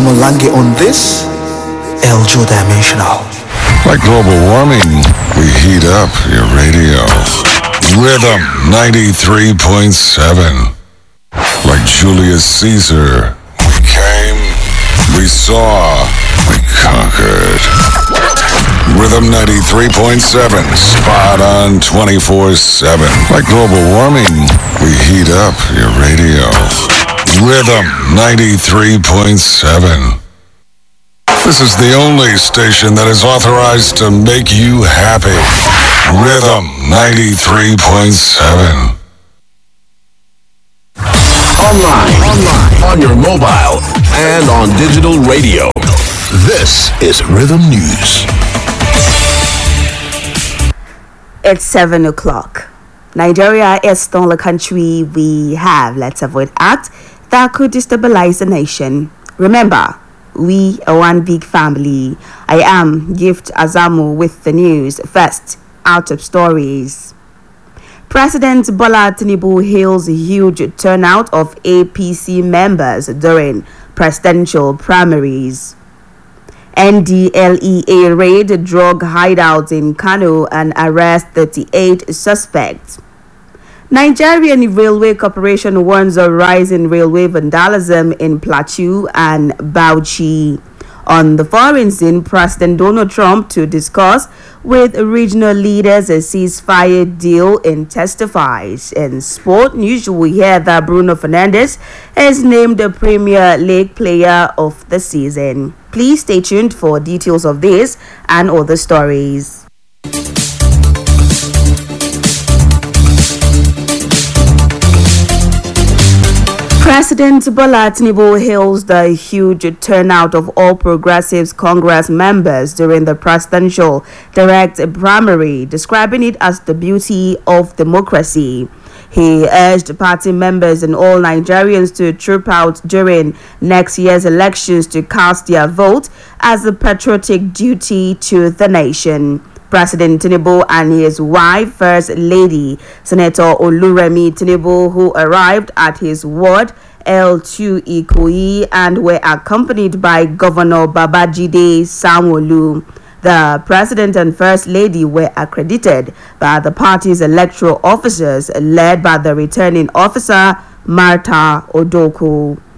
Omolange on this Eljo Dimensional. Like global warming, we heat up your radio. Rhythm 93.7. Like Julius Caesar, we came, we saw, we conquered. Rhythm 93.7, spot on 24/7. Like global warming, we heat up your radio. Rhythm 93.7. This is the only station that is authorized to make you happy. Rhythm 93.7. Online, on your mobile, and on digital radio. This is Rhythm News. It's 7 o'clock. Nigeria is still a country we have. Let's avoid acts that could destabilize the nation. Remember, we are one big family. I am Gift Azamu with the news. First, out of stories. President Bola Tinubu hails a huge turnout of APC members during presidential primaries. NDLEA raid drug hideouts in Kano and arrest 38 suspects. Nigerian Railway Corporation warns of rising railway vandalism in Plateau and Bauchi. On the foreign scene, President Donald Trump to discuss with regional leaders a ceasefire deal intensifies. In sport news, we hear that Bruno Fernandes is named the Premier League Player of the Season. Please stay tuned for details of this and other stories. President Bola Tinubu hails the huge turnout of All Progressives Congress members during the presidential direct primary, describing it as the beauty of democracy. He urged party members and all Nigerians to troop out during next year's elections to cast their vote as a patriotic duty to the nation. President Tinubu and his wife, First Lady Senator Oluremi Tinubu, who arrived at his ward L2 Ikoyi and were accompanied by Governor Babajide Sanwo-Olu. The President and First Lady were accredited by the party's electoral officers led by the returning officer, Martha Odoku.